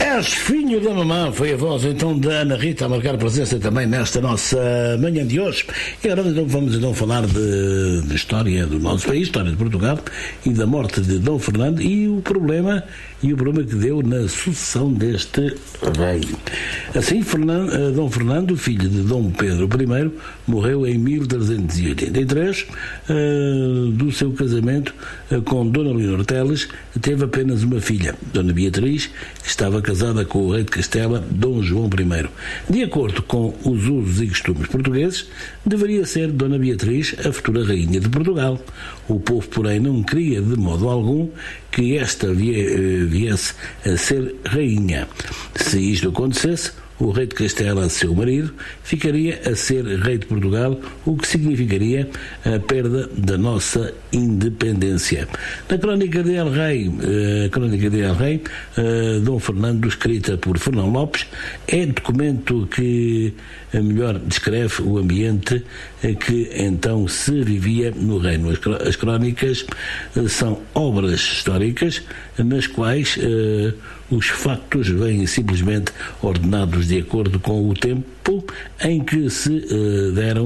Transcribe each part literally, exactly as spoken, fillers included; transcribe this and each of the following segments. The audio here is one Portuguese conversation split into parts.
És filho da mamã, foi a voz então da Ana Rita a marcar presença também nesta nossa manhã de hoje. E agora então, vamos então falar de, de história do nosso país, história de Portugal e da morte de Dom Fernando e o problema e o problema que deu na sucessão deste rei. Assim, Fernando, Dom Fernando, filho de Dom Pedro I, morreu em mil trezentos e oitenta e três. Uh, do seu casamento uh, com Dona Leonor Teles, teve apenas uma filha, Dona Beatriz, que estava casada com o rei de Castela, Dom João I. De acordo com os usos e costumes portugueses, deveria ser Dona Beatriz a futura rainha de Portugal. O povo, porém, não queria de modo algum que esta viesse a ser rainha. Se isto acontecesse, o rei de Castela, seu marido, ficaria a ser rei de Portugal, o que significaria a perda da nossa independência. Na Crónica de El Rei, a Crónica de El Rei, Dom Fernando, escrita por Fernão Lopes, é documento que melhor descreve o ambiente que então se vivia no reino. As crónicas são obras históricas nas quais uh, os factos vêm simplesmente ordenados de acordo com o tempo em que se uh, deram.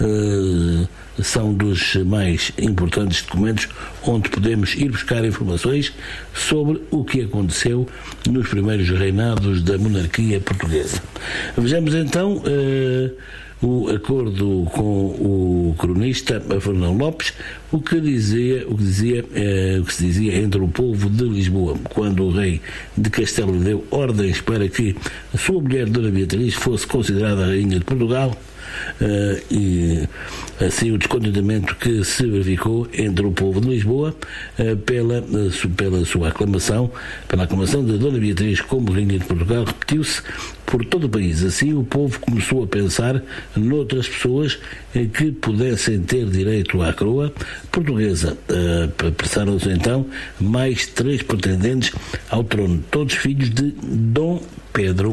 Uh, são dos mais importantes documentos onde podemos ir buscar informações sobre o que aconteceu nos primeiros reinados da monarquia portuguesa. Vejamos então uh, o acordo com o cronista Fernão Lopes, o que dizia, o que dizia, eh, o que se dizia entre o povo de Lisboa, quando o rei de Castelo deu ordens para que a sua mulher Dona Beatriz fosse considerada a rainha de Portugal. Uh, e assim o descontentamento que se verificou entre o povo de Lisboa uh, pela, uh, pela sua aclamação, pela aclamação de Dona Beatriz como rainha de Portugal, repetiu-se por todo o país. Assim o povo começou a pensar noutras pessoas uh, que pudessem ter direito à coroa portuguesa. Uh, Apressaram-se então mais três pretendentes ao trono, todos filhos de Dom Pedro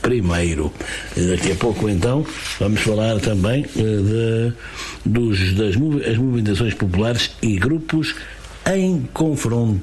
I. Daqui a pouco então vamos falar também de, dos, das as movimentações populares e grupos em confronto.